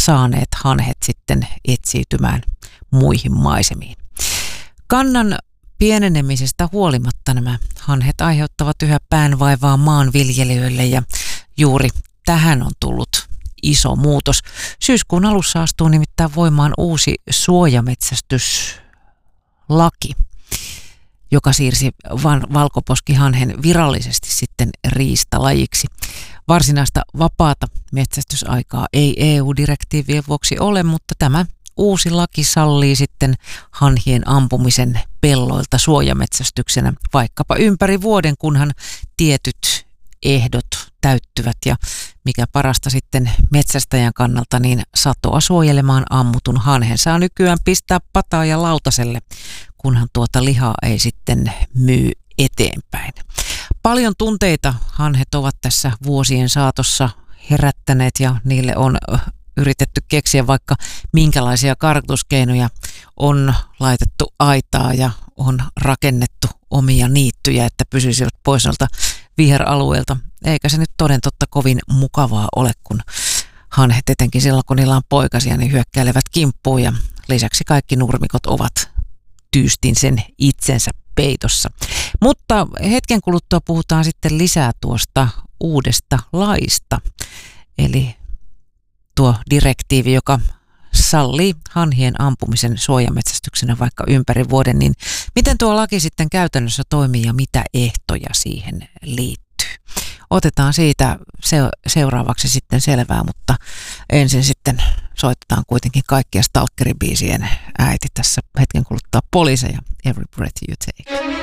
saaneet hanhet sitten etsiytymään muihin maisemiin. Kannan pienenemisestä huolimatta nämä hanhet aiheuttavat yhä päänvaivaa maanviljelijöille ja juuri tähän on tullut iso muutos. Syyskuun alussa astuu nimittäin voimaan uusi suojametsästyslaki, joka siirsi valkoposkihanhen virallisesti sitten riistalajiksi. Varsinaista vapaata metsästysaikaa ei EU-direktiivien vuoksi ole, mutta tämä uusi laki sallii sitten hanhien ampumisen pelloilta suojametsästyksenä vaikkapa ympäri vuoden, kunhan tietyt ehdot täyttyvät ja mikä parasta sitten metsästäjän kannalta, niin satoa suojelemaan ammutun hanhen saa nykyään pistää pataa ja lautaselle, kunhan tuota lihaa ei sitten myy eteenpäin. Paljon tunteita hanhet ovat tässä vuosien saatossa herättäneet ja niille on yritetty keksiä vaikka minkälaisia karkotuskeinoja, on laitettu aitaa ja on rakennettu omia niittyjä, että pysyisivät pois noilta viheralueelta. Eikä se nyt toden totta kovin mukavaa ole, kun hanhet etenkin silloin, kun niillä on poikasia, niin hyökkäilevät kimppuun ja lisäksi kaikki nurmikot ovat tyystin sen itsensä peitossa. Mutta hetken kuluttua puhutaan sitten lisää tuosta uudesta laista, eli tuo direktiivi, joka sallii hanhien ampumisen suojametsästyksenä vaikka ympäri vuoden, niin miten tuo laki sitten käytännössä toimii ja mitä ehtoja siihen liittyy? Otetaan siitä seuraavaksi sitten selvää, mutta ensin sitten soitetaan kuitenkin kaikkia Stalkeri-biisien äiti tässä hetken kuluttua Police ja Every Breath You Take.